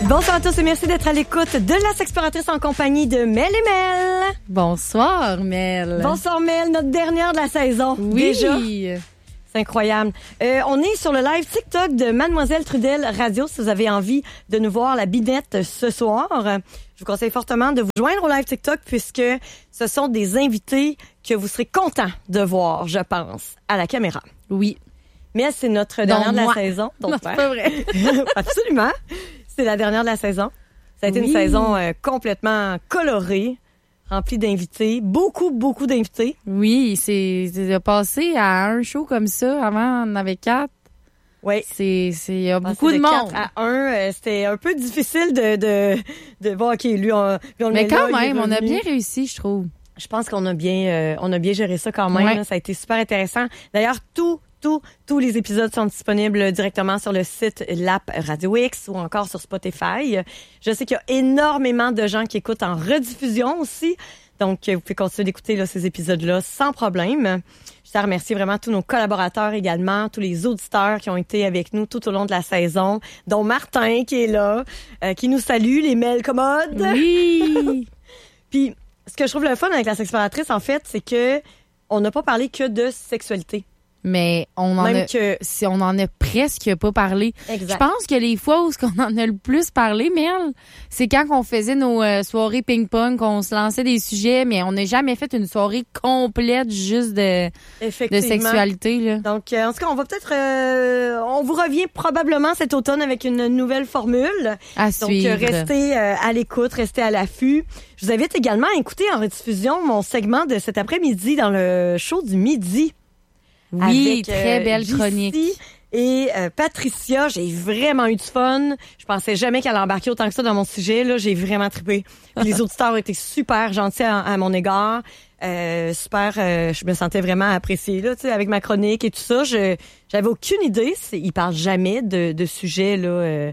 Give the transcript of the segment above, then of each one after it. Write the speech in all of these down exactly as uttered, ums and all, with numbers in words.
Bonsoir à tous et merci d'être à l'écoute de La Sexploratrice en compagnie de Mel et Mel. Bonsoir, Mel. Bonsoir, Mel, notre dernière de la saison. Oui. Déjà. C'est incroyable. Euh, on est sur le live TikTok de Mademoiselle Trudel Radio. Si vous avez envie de nous voir la binette ce soir, je vous conseille fortement de vous joindre au live TikTok puisque ce sont des invités que vous serez contents de voir, je pense, à la caméra. Oui. Mais c'est notre dernière Donc, de moi. la saison. Donc, Non, c'est pas vrai. Absolument. C'est la dernière de la saison. Ça a été Oui. une saison euh, complètement colorée, remplie d'invités. Beaucoup, beaucoup d'invités. Oui, c'est, c'est de passer à un show comme ça. Avant, on en avait quatre. Oui. C'est, c'est, il y a Passer beaucoup de, monde. quatre à un, euh, c'était un peu difficile de, de, de voir, OK, lui, on, lui, on le Mais met quand là, il est même, on a revenu. bien réussi, je trouve. Je pense qu'on a bien, euh, on a bien géré ça quand même. Ouais. Là. Ça a été super intéressant. D'ailleurs, tout, tout, tous les épisodes sont disponibles directement sur le site, l'app Radio X ou encore sur Spotify. Je sais qu'il y a énormément de gens qui écoutent en rediffusion aussi. Donc, vous pouvez continuer d'écouter là, ces épisodes-là sans problème. Je tiens à remercier vraiment tous nos collaborateurs également, tous les auditeurs qui ont été avec nous tout au long de la saison, dont Martin qui est là, euh, qui nous salue, les mails commodes. Oui. Puis, ce que je trouve le fun avec la sexploratrice, en fait, c'est que on n'a pas parlé que de sexualité. Mais on en Même a, que... si on en a presque pas parlé. Exact. Je pense que les fois où on en a le plus parlé, Mel, c'est quand on faisait nos euh, soirées ping-pong, qu'on se lançait des sujets, mais on n'a jamais fait une soirée complète juste de, de Effectivement. sexualité, là. Donc, euh, en tout cas, on va peut-être... euh, on vous revient probablement cet automne avec une nouvelle formule. À Donc, suivre. euh, restez euh, à l'écoute, restez à l'affût. Je vous invite également à écouter en rediffusion mon segment de cet après-midi dans le show du midi. Oui, Avec, très euh, belle J C chronique. Et euh, Patricia, j'ai vraiment eu du fun. Je pensais jamais qu'elle embarquait autant que ça dans mon sujet. Là, j'ai vraiment trippé. Puis les auditeurs ont été super gentils à, à mon égard. Euh, super, euh, je me sentais vraiment appréciée là, tu sais, avec ma chronique et tout ça. Je j'avais aucune idée. C'est, ils parlent jamais de, de sujets là. Euh,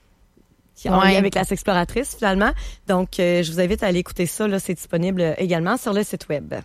qui ont Ouais. lien avec la sexploratrice finalement. Donc, euh, je vous invite à aller écouter ça. Là, c'est disponible également sur le site web.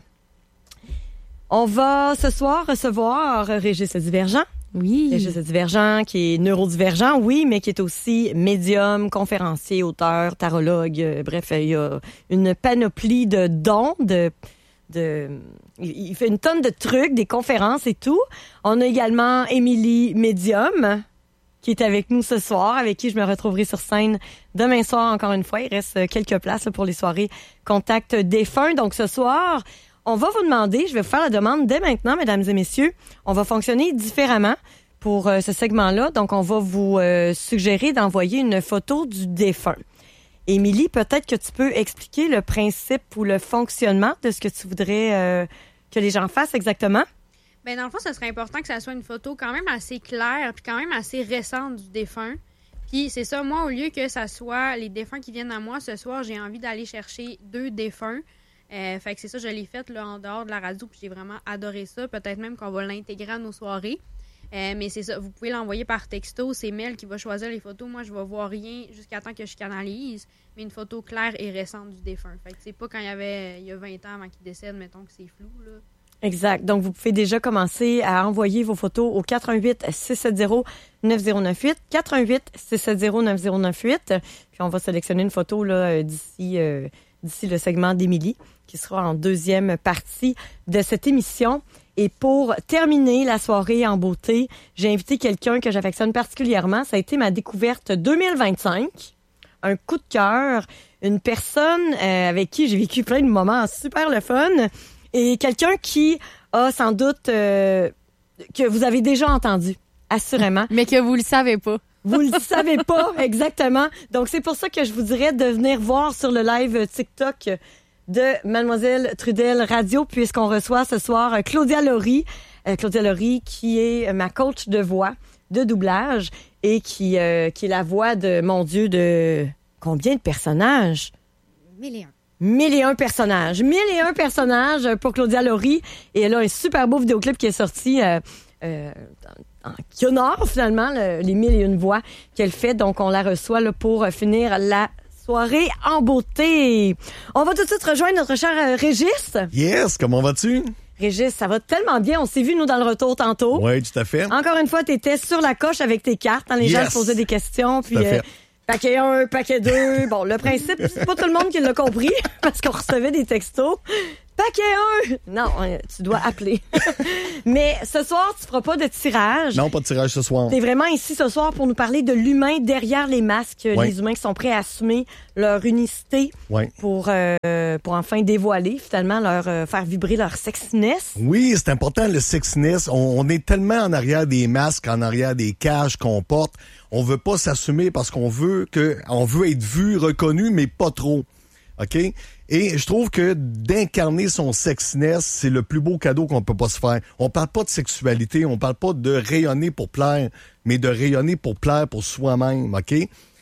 On va ce soir recevoir Régis Le Divergent. Oui. Régis Le Divergent, qui est neurodivergent, oui, mais qui est aussi médium, conférencier, auteur, tarologue. Euh, bref, il y a une panoplie de dons, de, de, il il fait une tonne de trucs, des conférences et tout. On a également Émilie Médium, qui est avec nous ce soir, avec qui je me retrouverai sur scène demain soir encore une fois. Il reste quelques places là, pour les soirées Contact défunt. Donc ce soir, on va vous demander, je vais vous faire la demande dès maintenant, mesdames et messieurs. On va fonctionner différemment pour euh, ce segment-là. Donc, on va vous euh, suggérer d'envoyer une photo du défunt. Émilie, peut-être que tu peux expliquer le principe ou le fonctionnement de ce que tu voudrais euh, que les gens fassent exactement? Ben dans le fond, ce serait important que ça soit une photo quand même assez claire puis quand même assez récente du défunt. Puis c'est ça, moi, au lieu que ça soit les défunts qui viennent à moi, ce soir, j'ai envie d'aller chercher deux défunts. Euh, fait que c'est ça, je l'ai fait là, en dehors de la radio, puis j'ai vraiment adoré ça. Peut-être même qu'on va l'intégrer à nos soirées. Euh, mais c'est ça, vous pouvez l'envoyer par texto. C'est Mel qui va choisir les photos. Moi, je vais voir rien jusqu'à temps que je canalise. Mais une photo claire et récente du défunt. Fait que c'est pas quand il y avait il y a vingt ans avant qu'il décède, mettons que c'est flou, là. Exact. Donc, vous pouvez déjà commencer à envoyer vos photos au quatre un huit, six sept zéro, neuf zéro neuf huit, quatre un huit, six sept zéro, neuf zéro neuf huit. Puis, on va sélectionner une photo là d'ici euh, d'ici le segment d'Émilie, qui sera en deuxième partie de cette émission. Et pour terminer la soirée en beauté, j'ai invité quelqu'un que j'affectionne particulièrement. Ça a été ma découverte deux mille vingt-cinq. Un coup de cœur. Une personne euh, avec qui j'ai vécu plein de moments super le fun. Et quelqu'un qui a sans doute... Euh, que vous avez déjà entendu, assurément. Mais que vous le savez pas. Vous le savez pas, exactement. Donc, c'est pour ça que je vous dirais de venir voir sur le live TikTok de Mademoiselle Trudel Radio, puisqu'on reçoit ce soir Claudia Laurie. Euh, Claudia Laurie, qui est ma coach de voix, de doublage, et qui, euh, qui est la voix de, mon Dieu, de combien de personnages? Mille et un. Mille et un personnages. Mille et un personnages pour Claudia Laurie. Et elle a un super beau vidéoclip qui est sorti... Euh, euh, en, qui honore finalement le, les mille et une voix qu'elle fait. Donc, on la reçoit là, pour finir la soirée en beauté. On va tout de suite rejoindre notre cher euh, Régis. Yes, comment vas-tu? Régis, ça va tellement bien. On s'est vu, nous, dans le retour tantôt. Oui, tout à fait. Encore une fois, tu étais sur la coche avec tes cartes. Hein, les Yes. gens te posaient des questions. Puis, Tout à fait. euh, Paquet un, paquet deux. Bon, le principe, c'est pas tout le monde qui l'a compris parce qu'on recevait des textos. Paquet un! Non, tu dois appeler. Mais ce soir, tu feras pas de tirage. Non, pas de tirage ce soir. T'es vraiment ici ce soir pour nous parler de l'humain derrière les masques. Ouais. Les humains qui sont prêts à assumer leur unicité Ouais. pour, euh, pour enfin dévoiler, finalement, leur euh, faire vibrer leur sexiness. Oui, c'est important, le sexiness. On, on est tellement en arrière des masques, en arrière des cages qu'on porte. On veut pas s'assumer parce qu'on veut que, on veut être vu, reconnu, mais pas trop. OK? Et je trouve que d'incarner son sexiness, c'est le plus beau cadeau qu'on peut pas se faire. On parle pas de sexualité, on parle pas de rayonner pour plaire, mais de rayonner pour plaire pour soi-même, OK?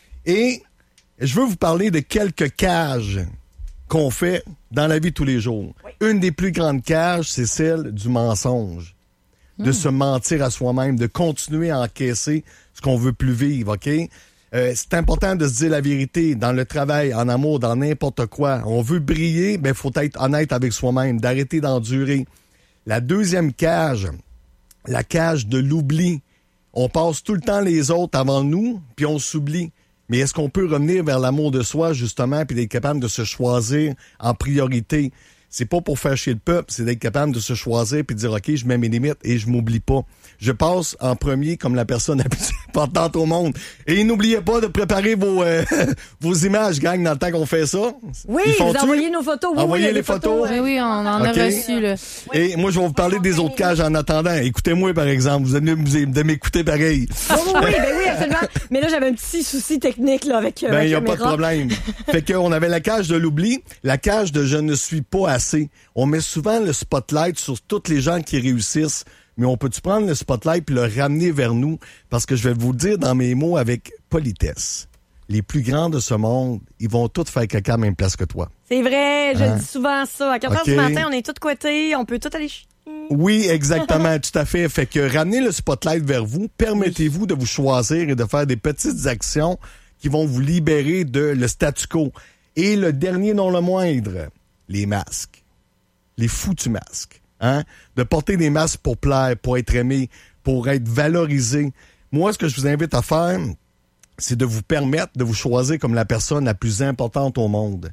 Et je veux vous parler de quelques cages qu'on fait dans la vie de tous les jours. Oui. Une des plus grandes cages, c'est celle du mensonge. De mmh. se mentir à soi-même, de continuer à encaisser ce qu'on veut plus vivre, OK? Euh, c'est important de se dire la vérité dans le travail, en amour, dans n'importe quoi. On veut briller, ben faut être honnête avec soi-même, d'arrêter d'endurer. La deuxième cage, la cage de l'oubli. On passe tout le temps les autres avant nous, puis on s'oublie. Mais est-ce qu'on peut revenir vers l'amour de soi, justement, puis d'être capable de se choisir en priorité? C'est pas pour faire chier le peuple, c'est d'être capable de se choisir puis de dire, OK, je mets mes limites et je m'oublie pas. Je passe en premier comme la personne la plus importante au monde. Et n'oubliez pas de préparer vos euh, vos images, gang, dans le temps qu'on fait ça. Oui, vous envoyez nos photos. Oui, envoyez oui, les photos. photos. Oui, oui, on en a okay. reçu, là. Et moi, je vais vous parler des autres cages en attendant. Écoutez-moi, par exemple. Vous allez de m'écouter pareil. Oui, oui, oui, ben oui, absolument. Mais là, j'avais un petit souci technique là, avec euh, ben, il n'y a caméra. pas de problème. Fait qu'on avait la cage de l'oubli, la cage de je ne suis pas assez. On met souvent le spotlight sur toutes les gens qui réussissent. Mais on peut-tu prendre le spotlight puis le ramener vers nous? Parce que je vais vous le dire dans mes mots avec politesse. Les plus grands de ce monde, ils vont tous faire caca à la même place que toi. C'est vrai, je hein? dis souvent ça. À quatre heures okay. du matin, on est tous couettés, on peut tous aller chier. Oui, exactement, tout à fait. Fait que ramenez le spotlight vers vous, permettez-vous de vous choisir et de faire des petites actions qui vont vous libérer de le statu quo. Et le dernier, non le moindre, les masques. Les foutus masques. Hein? De porter des masques pour plaire, pour être aimé, pour être valorisé. Moi, ce que je vous invite à faire, c'est de vous permettre de vous choisir comme la personne la plus importante au monde.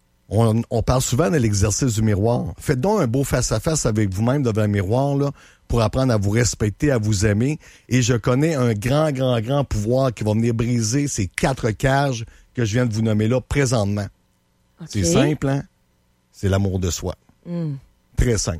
On, on parle souvent de l'exercice du miroir. Faites donc un beau face-à-face avec vous-même devant un miroir là, pour apprendre à vous respecter, à vous aimer. Et je connais un grand, grand, grand pouvoir qui va venir briser ces quatre cages que je viens de vous nommer là présentement. Okay. C'est simple, hein? C'est l'amour de soi. Mm. Très simple.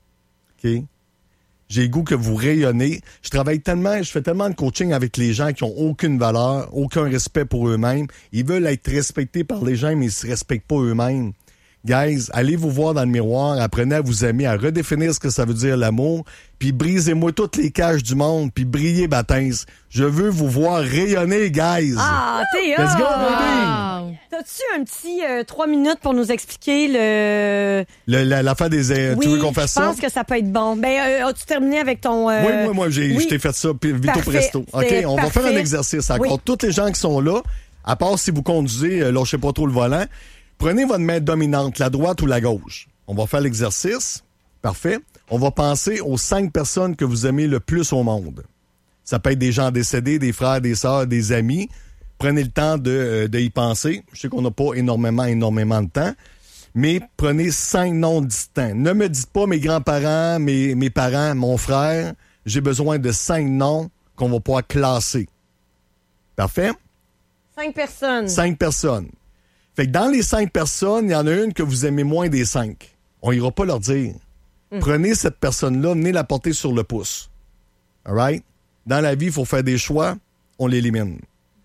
OK? J'ai le goût que vous rayonnez. Je travaille tellement, je fais tellement de coaching avec les gens qui ont aucune valeur, aucun respect pour eux-mêmes. Ils veulent être respectés par les gens, mais ils se respectent pas eux-mêmes. Guys, allez vous voir dans le miroir, apprenez à vous aimer, à redéfinir ce que ça veut dire l'amour, puis brisez-moi toutes les cages du monde, puis brillez, Baptiste. Je veux vous voir rayonner, guys. Ah, t'es Let's go, baby! Wow. T'as-tu un petit euh, trois minutes pour nous expliquer le... le la, l'affaire des... Euh, oui, tu veux qu'on fasse ça? je pense que ça peut être bon. Ben, euh, as-tu terminé avec ton... Euh... Oui, moi, moi, j'ai, oui. je t'ai fait ça, vito parfait. presto. OK, c'est on parfait. va faire un exercice. Encore, oui. Toutes les gens qui sont là, à part si vous conduisez, euh, lâchez pas trop le volant, prenez votre main dominante, la droite ou la gauche. On va faire l'exercice. Parfait. On va penser aux cinq personnes que vous aimez le plus au monde. Ça peut être des gens décédés, des frères, des sœurs, des amis. Prenez le temps de, euh, de y penser. Je sais qu'on n'a pas énormément, énormément de temps. Mais prenez cinq noms distincts. Ne me dites pas mes grands-parents, mes, mes parents, mon frère. J'ai besoin de cinq noms qu'on va pouvoir classer. Parfait? Cinq personnes. Cinq personnes. Fait que dans les cinq personnes, il y en a une que vous aimez moins des cinq. On ira pas leur dire. Mmh. Prenez cette personne-là, venez la porter sur le pouce. All right? Dans la vie, il faut faire des choix, on l'élimine.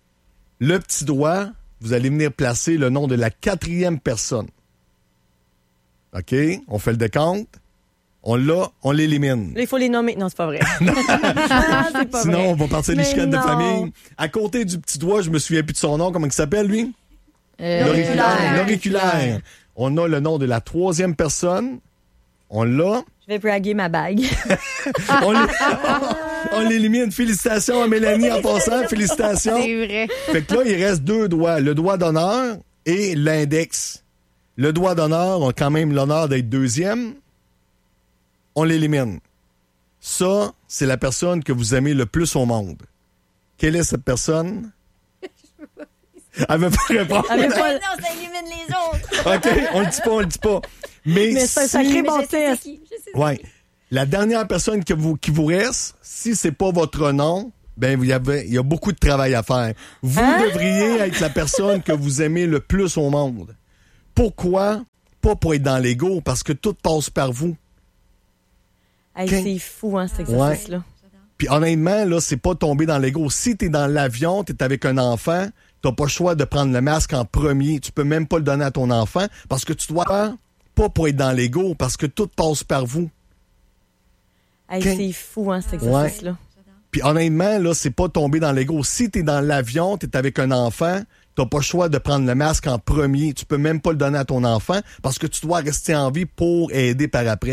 Le petit doigt, vous allez venir placer le nom de la quatrième personne. OK? On fait le décompte. On l'a, on l'élimine. Là, il faut les nommer. Non, c'est pas vrai. ah, c'est pas Sinon, vrai. on va partir des chicanes de famille. À côté du petit doigt, je me souviens plus de son nom. Comment il s'appelle, lui? Euh, L'auriculaire. L'auriculaire. On a le nom de la troisième personne. On l'a. Je vais braguer ma bague. on, l'é... on l'élimine. Félicitations à Mélanie en passant. Félicitations. C'est vrai. Fait que là, il reste deux doigts. Le doigt d'honneur et l'index. Le doigt d'honneur a quand même l'honneur d'être deuxième. On l'élimine. Ça, c'est la personne que vous aimez le plus au monde. Quelle est cette personne? Elle veut pas répondre. Elle veut pas- Non, ça élimine les autres. OK, on le dit pas, on le dit pas. Mais, Mais c'est un si- sacré Mais bon je sais c'est test. qui, je sais c'est Ouais. qui. La dernière personne que vous, qui vous reste, si c'est pas votre nom, ben, il y avait, il y a beaucoup de travail à faire. Vous Hein? devriez être la personne que vous aimez le plus au monde. Pourquoi? Pas pour être dans l'ego, parce que tout passe par vous. Hey, Ok. c'est fou, hein, cet exercice-là. Puis honnêtement, là, c'est pas tomber dans l'ego. Si t'es dans l'avion, t'es avec un enfant, t'as pas le choix de prendre le masque en premier. Tu peux même pas le donner à ton enfant parce que tu dois faire, pas pour être dans l'ego, parce que tout passe par vous. Hey, Ok. c'est fou, hein, cet exercice-là. Puis honnêtement, là, c'est pas tomber dans l'ego. Si t'es dans l'avion, t'es avec un enfant, t'as pas le choix de prendre le masque en premier. Tu peux même pas le donner à ton enfant parce que tu dois rester en vie pour aider par après.